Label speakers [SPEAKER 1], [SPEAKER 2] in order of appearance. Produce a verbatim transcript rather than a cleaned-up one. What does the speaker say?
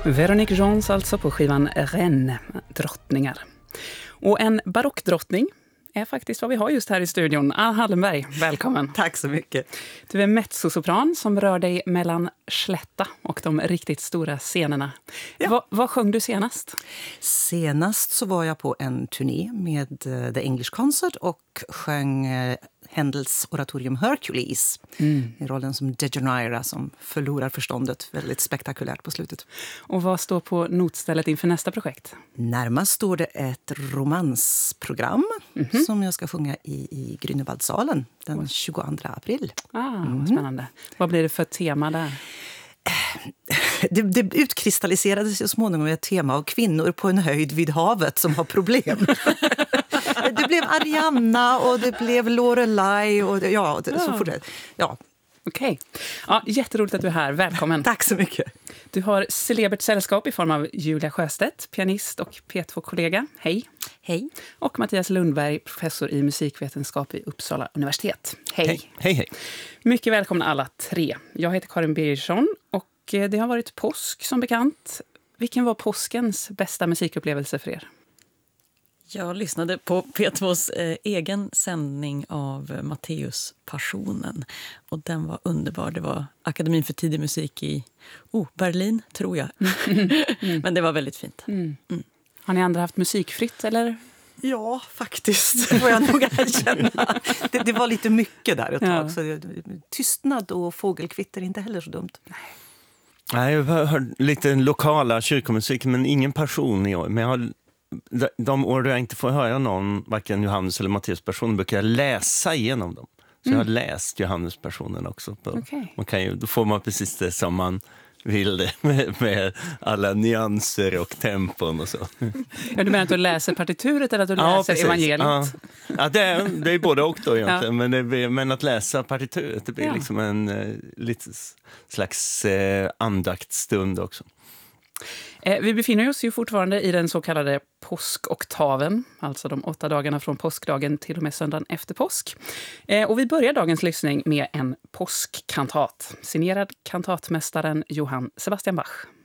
[SPEAKER 1] Véronique Gens alltså på skivan Rennes, drottningar. Och en barockdrottning är faktiskt vad vi har just här i studion. Anna Hallenberg, välkommen.
[SPEAKER 2] Tack så mycket.
[SPEAKER 1] Du är mezzosopran som rör dig mellan Slätta och de riktigt stora scenerna. Ja. Va, vad sjöng du senast?
[SPEAKER 2] Senast så var jag på en turné med The English Concert och sjöng Händels oratorium Hercules mm. i rollen som Deianira som förlorar förståndet väldigt spektakulärt på slutet.
[SPEAKER 1] Och vad står på notstället inför nästa projekt?
[SPEAKER 2] Närmast står det ett romansprogram mm-hmm. som jag ska sjunga i, i Grünewaldsalen den tjugoandra april.
[SPEAKER 1] Ah, mm. Spännande. Vad blir det för tema där?
[SPEAKER 2] Det, det utkristalliserades så småningom ett tema av kvinnor på en höjd vid havet som har problem. Det blev Arianna och det blev Lorelai och det, ja, det, så får det. Ja.
[SPEAKER 1] Okej. Okay. Ja, jätteroligt att du är här. Välkommen.
[SPEAKER 2] Tack så mycket.
[SPEAKER 1] Du har celebert sällskap i form av Julia Sjöstedt, pianist och P två-kollega. Hej.
[SPEAKER 2] Hej.
[SPEAKER 1] Och Mattias Lundberg, professor i musikvetenskap vid Uppsala universitet. Hej.
[SPEAKER 3] Hej, hej. hej.
[SPEAKER 1] Mycket välkomna alla tre. Jag heter Karin Birgersson och det har varit påsk som bekant. Vilken var påskens bästa musikupplevelse för er?
[SPEAKER 4] Jag lyssnade på P tvås eh, egen sändning av Matteus Passionen. Och den var underbar. Det var Akademin för tidig musik i oh, Berlin, tror jag. Mm. Mm. Men det var väldigt fint.
[SPEAKER 1] Mm. Mm. Har ni andra haft musikfritt, eller?
[SPEAKER 2] Ja, faktiskt. Det får jag nog erkänna. Det, det var lite mycket där ett tag. Ja. Så tystnad och fågelkvitter är inte heller så dumt.
[SPEAKER 3] Nej. Nej, jag har hört lite lokala kyrkomusik, men ingen passion i år. Men jag har... De år då jag inte får höra någon, varken Johannes eller Matteus Passion, brukar jag läsa igenom dem. Så mm. jag har läst Johannes Passionen också. På,
[SPEAKER 1] okay.
[SPEAKER 3] man kan ju, då får man precis det som man vill det, med, med alla nyanser och tempon och så.
[SPEAKER 1] Ja, du menar att du läser partituret eller att du ja, läser precis. Evangeliet?
[SPEAKER 3] Ja, ja det, är, det är både och då egentligen. Ja. Men, det blir, men att läsa partituret, det blir ja. liksom en eh, lite slags eh, andaktstund också.
[SPEAKER 1] Vi befinner oss ju fortfarande i den så kallade påskoktaven, alltså de åtta dagarna från påskdagen till och med söndagen efter påsk. Och vi börjar dagens lyssning med en påskkantat, signerad kantatmästaren Johann Sebastian Bach.